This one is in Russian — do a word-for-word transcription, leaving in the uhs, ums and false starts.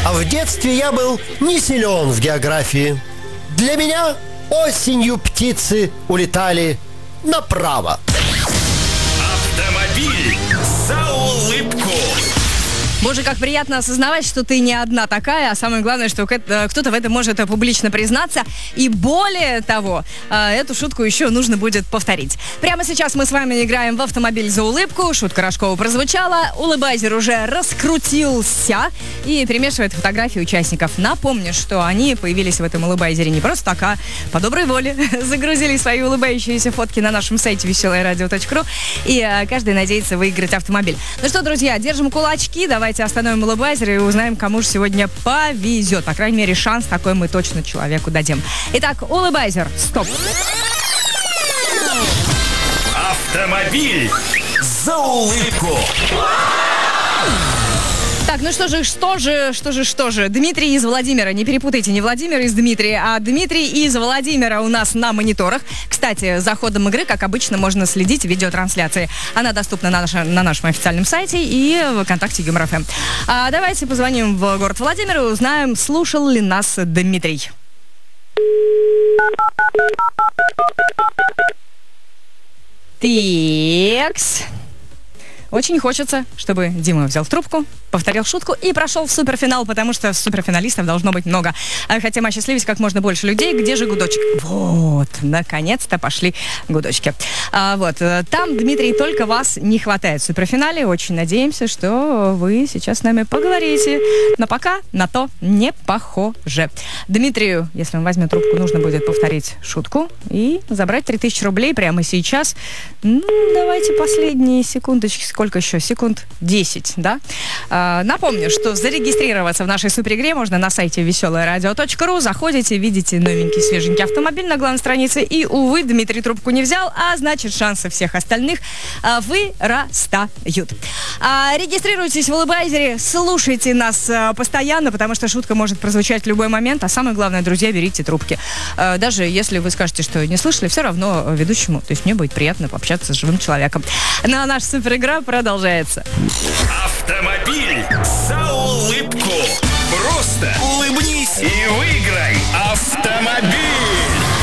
А в детстве я был не силен в географии. Для меня осенью птицы улетали направо. Автомобиль за улыбку. Боже, как приятно осознавать, что ты не одна такая, а самое главное, что кто-то в этом может публично признаться. И более того, эту шутку еще нужно будет повторить. Прямо сейчас мы с вами играем в автомобиль за улыбку. Шутка Рожкова прозвучала. Улыбайзер уже раскрутился и перемешивает фотографии участников. Напомню, что они появились в этом улыбайзере не просто так, а по доброй воле. Загрузили свои улыбающиеся фотки на нашем сайте веселое радио точка ру. И каждый надеется выиграть автомобиль. Ну что, друзья, держим кулачки. Давайте остановим улыбайзер и узнаем, кому же сегодня повезет. По крайней мере, шанс такой мы точно человеку дадим. Итак, улыбайзер, стоп. Автомобиль за улыбку. Так, ну что же, что же, что же, что же. Дмитрий из Владимира. Не перепутайте, не Владимир из Дмитрия, а Дмитрий из Владимира у нас на мониторах. Кстати, за ходом игры, как обычно, можно следить в видеотрансляции. Она доступна на, наше, на нашем официальном сайте и в ВКонтакте Юмор эф эм. А давайте позвоним в город Владимир и узнаем, слушал ли нас Дмитрий. Текс. Очень хочется, чтобы Дима взял трубку, повторил шутку и прошел в суперфинал, потому что суперфиналистов должно быть много. Хотим осчастливить как можно больше людей. Где же гудочек? Вот, наконец-то пошли гудочки. А, вот, там, Дмитрий, только вас не хватает в суперфинале. Очень надеемся, что вы сейчас с нами поговорите. Но пока на то не похоже. Дмитрию, если он возьмет трубку, нужно будет повторить шутку и забрать три тысячи рублей прямо сейчас. Ну, давайте последние секундочки. Сколько еще? Секунд десять, да? А, напомню, что зарегистрироваться в нашей суперигре можно на сайте веселое радио точка ру. Заходите, видите новенький, свеженький автомобиль на главной странице. И, увы, Дмитрий трубку не взял, а значит, шансы всех остальных а, вырастают. А, регистрируйтесь в улыбайзере, слушайте нас а, постоянно, потому что шутка может прозвучать в любой момент. А самое главное, друзья, берите трубки. А, даже если вы скажете, что не слышали, все равно ведущему, то есть мне будет приятно пообщаться с живым человеком. Ну а наша суперигра продолжается. Автомобиль за улыбку. Просто улыбнись и выиграй автомобиль.